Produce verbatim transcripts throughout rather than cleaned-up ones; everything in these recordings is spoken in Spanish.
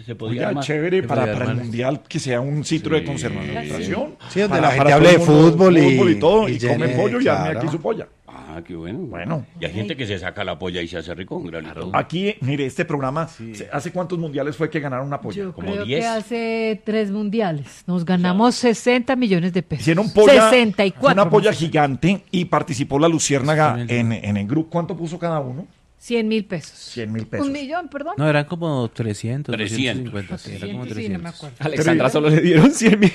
se podía Oiga, armar. chévere Se para, podía para el armar. mundial que sea un sitio Sí. de conservación. Sí, donde Para- la gente para hable todo de el mundo, fútbol y- fútbol y todo, y, y come llene, pollo y arme claro. aquí su polla. Ah, qué bueno. Bueno. Y hay gente que se saca la polla y se hace rico con granito. Aquí, mire, este programa, se- ¿hace cuántos mundiales fue que ganaron una polla? Yo como creo diez. que hace tres mundiales nos ganamos sesenta millones de pesos. Hicieron polla, sesenta y cuatro. una polla más o menos. gigante y participó la Luciérnaga Sí, en, en el grupo. ¿Cuánto puso cada uno? cien mil pesos. cien mil pesos. Un millón, perdón. No, eran como trescientos, trescientos. doscientos cincuenta, sí, era como Sí, no me trescientos. acuerdo. Alexandra solo le dieron cien mil.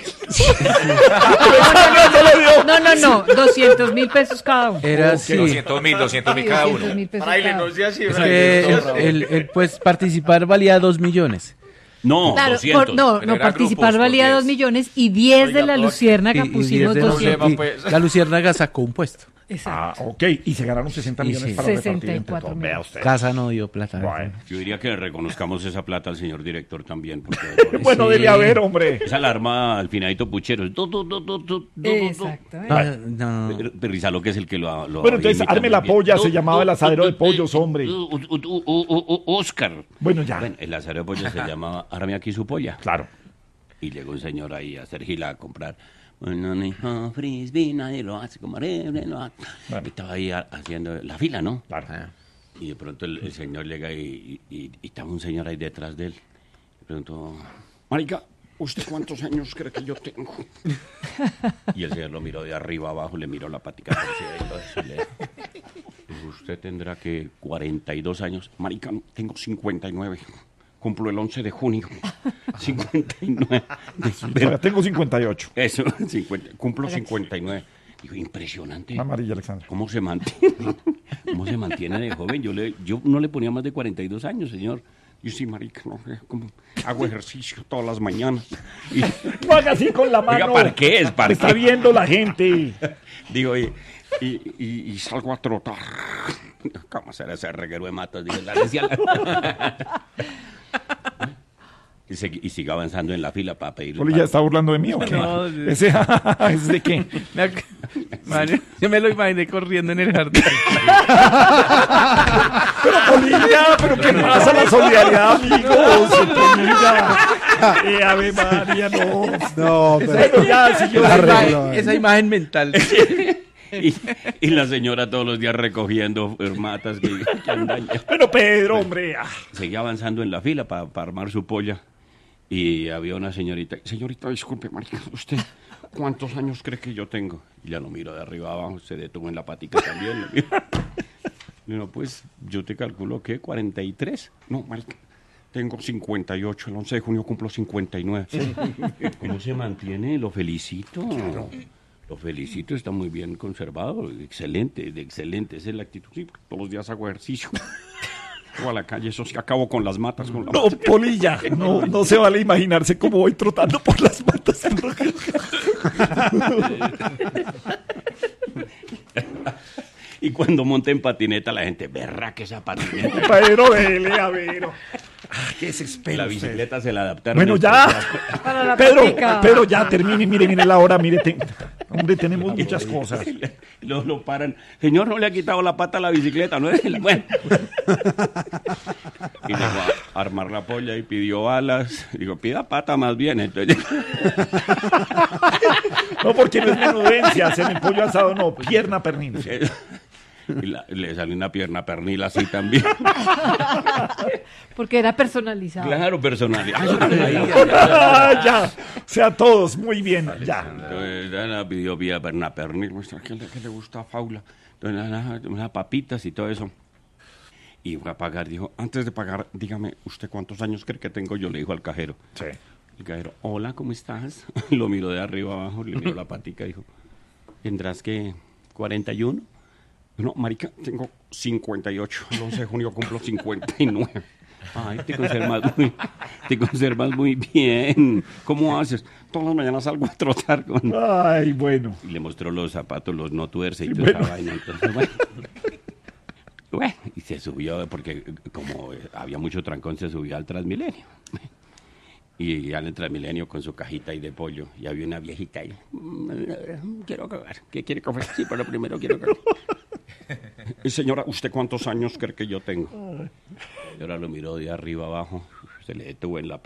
No, no, no, doscientos mil pesos cada uno. Era Ok. así. doscientos mil, doscientos mil cada doscientos uno. mil pesos Fraile, cada no uno. sea así, Es fraile. que el, el- el, pues participar valía dos millones. No, Claro, doscientos. por- no, Pero no, era participar grupos, valía por dos diez. millones y diez de Oiga, la todo- Luciérnaga Y- y pusimos diez de doscientos. y pues. La Luciérnaga sacó un puesto. Ah, Exacto. ok. Y se ganaron sesenta Y millones sí. para repartir entre sesenta y cuatro todos. mil. Vea usted. Casa no dio plata. Bueno, Yo diría que le reconozcamos esa plata al señor director también. Porque bueno Sí. debe haber, hombre. esa alarma al finadito puchero. Du, du, du, du, du, du, du, du. Exacto. ¿eh? No, no. Pero- pero Rizalo, que es el que lo, lo Bueno, entonces, imita arme muy la bien. polla, Du, se llamaba du, el asadero du, de pollos, du, hombre. du, du, du, du, du, Oscar. Bueno, ya. Bueno, el asadero de pollo se llamaba Arme aquí su polla. Claro. Y llegó un señor ahí a hacer gila a comprar. Bueno, ni no, frisbee, nadie lo hace como arreglo, lo hace. Bueno. Y estaba ahí a- haciendo la fila, ¿no? Claro. Y de pronto el, el señor llega y, y, y- y estaba un señor ahí detrás de él. Le preguntó, marica, ¿usted cuántos años cree que yo tengo? Y el señor lo miró de arriba abajo, le miró la patica por encima y todo eso, y le dijo, usted tendrá que cuarenta y dos años. Marica, tengo cincuenta y nueve. Cumplo el once de junio. cincuenta y nueve. Todavía tengo cincuenta y ocho. Eso, cincuenta, cumplo cincuenta y nueve. Digo, impresionante. Amarilla, Alexandra. ¿Cómo se mantiene? ¿Cómo se mantiene de joven? Yo, le, yo no le ponía más de cuarenta y dos años, señor. Yo sí, marica, no, eh, como hago ejercicio todas las mañanas. Y, No haga así con la mano. Oiga, parqués, parqués. Está viendo la gente. digo, y, y, y- y salgo a trotar. ¿Cómo será ese reguero de matas? Digo, la decía la- y, segui- y sigue avanzando en la fila para pedirle. Poli ya está burlando de mí, ¿o qué? No, sí. Ese, ¿es de qué? Me ac- Madre, yo me lo imaginé corriendo en el jardín. Pero Polilla, pero ¿qué pasa? La solidaridad, amigos. Polilla. Eh, Ave María, no. No, Bueno, ya, si yo... esa, Arreglo. imagen, esa imagen mental. Y, y la señora todos los días recogiendo eh, matas que, que andan ya. Pero Pedro, hombre. ah. Seguía avanzando en la fila para armar su polla. Y había una señorita. Señorita, disculpe, marica, ¿usted cuántos años cree que yo tengo? Y ya lo miro de arriba abajo, se detuvo en la patica también. lo miro. Y no, pues yo te calculo que cuarenta y tres. No, marica, tengo cincuenta y ocho. El once de junio cumplo cincuenta y nueve. ¿Cómo se mantiene? Lo felicito. Lo felicito, está muy bien conservado. Excelente, de excelente. Esa es la actitud. Sí, todos los días hago ejercicio. O a la calle, eso sí, acabo con las matas. Con la No, Polilla, no, no se vale imaginarse cómo voy trotando por las matas. Y cuando monta en patineta, la gente, verra que esa patineta. Pedro, dele, a ver. Ah, qué desespero. La usted. bicicleta se la adaptaron. Bueno, en- ya. Para la Pedro, patica. Pedro, ya termine, mire, mire la hora, mire. te- Hombre, tenemos muchas cosas. Lo, lo paran. Señor, no le ha quitado la pata a la bicicleta, ¿no? Bueno. Y llegó a armar la polla y pidió alas. Digo, pida pata más bien. Entonces, No, porque no es menudencia, hacer el pollo asado, no, pierna pernil. y la- le salió una pierna pernil así también. Porque era personalizado. Claro, personal. Ah, eso también ahí. Ah, ya, o sea, todos, muy bien, ya. Entonces, ya la pidió vía perna pernil. Muestra que le, que le gusta a Faula. Entonces, nada, unas papitas y todo eso. Y fue a pagar. Dijo, antes de pagar, dígame, ¿usted cuántos años cree que tengo? Yo le dijo al cajero. Sí. El cajero, hola, ¿cómo estás? Lo miró de arriba abajo, le miró la patica y dijo, ¿tendrás que cuarenta y uno? No, marica, tengo cincuenta y ocho. El once de junio cumplo cincuenta y nueve. Ay, te conservas muy, te conservas muy bien. ¿Cómo haces? Todas las mañanas salgo a trotar con... Ay, bueno. Y le mostró los zapatos, los no tuerce y Sí, toda bueno. esa vaina. Entonces, bueno. Bueno, y se subió, porque como había mucho trancón, se subió al Transmilenio. Y al Transmilenio con su cajita ahí de pollo. Y había una viejita ahí. "Mm, Quiero cagar. ¿Qué quiere comer? Sí, pero primero quiero cagar. Y señora, ¿usted cuántos años cree que yo tengo? Y ahora lo miró de arriba abajo. Se le detuvo en la